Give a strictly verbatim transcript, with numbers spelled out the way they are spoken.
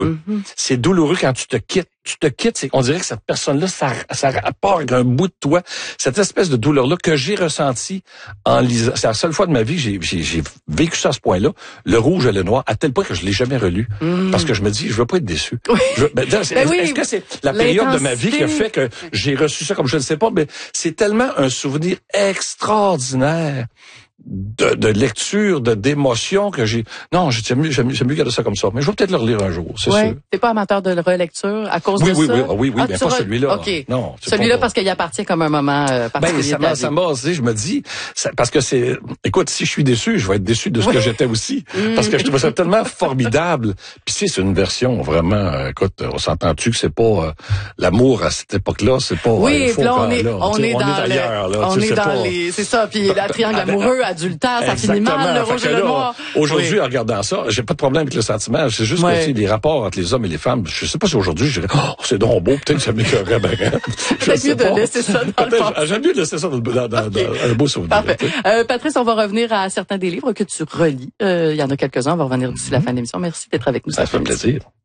Mm-hmm. C'est douloureux quand tu te quittes. Tu te quittes, c'est, on dirait que cette personne-là, ça, ça part avec un bout de toi. Cette espèce de douleur-là que j'ai ressentie en lisant. C'est la seule fois de ma vie que j'ai, j'ai, j'ai vécu ça à ce point-là. Le rouge et le noir, à tel point que je l'ai jamais relu. Mm. Parce que je me dis, je veux pas être déçu. Oui. Je, ben, est-ce, ben oui, est-ce que c'est la période de ma vie qui a fait que j'ai reçu ça comme je ne sais pas, mais c'est tellement un souvenir extraordinaire. De, de lecture, de d'émotion que j'ai. Non, j'aime mieux, j'aime mieux, j'aime mieux garder ça comme ça. Mais je vais peut-être le relire un jour, c'est ouais. sûr. T'es pas amateur de relecture à cause oui, de oui, ça? Oui, oui, oui, oui, ah, mais pas re... celui-là. OK. Non, celui-là pas... parce qu'il appartient comme un moment euh, particulier. Ben, ça m'a, ça m'a, tu sais, je me dis, ça, parce que c'est, écoute, si je suis déçu, je vais être déçu de ce oui. que j'étais aussi. Parce que je trouve ça tellement formidable. Puis si c'est une version vraiment, euh, écoute, on s'entend-tu que c'est pas, euh, l'amour à cette époque-là, c'est pas, oui, euh, faut là, on est, là, on est on dans est ailleurs, là. On est dans pas... les, c'est ça, puis la triangle amoureux, adultère, ça finit mal, le rouge et le noir. Aujourd'hui, oui. en regardant ça, j'ai pas de problème avec le sentiment. C'est juste ouais. que, tu sais, les rapports entre les hommes et les femmes, je sais pas si aujourd'hui, je dirais, oh, c'est donc beau, peut-être que ça m'écœurerait, ben, peut-être mieux de laisser ça dans le passé. J'aime mieux de laisser ça dans, dans, dans, okay. dans un beau souvenir. Parfait. Euh, Patrice, on va revenir à certains des livres que tu relis. Euh, il y en a quelques-uns, on va revenir d'ici mm-hmm. la fin de l'émission. Merci d'être avec nous. Ça fait plaisir.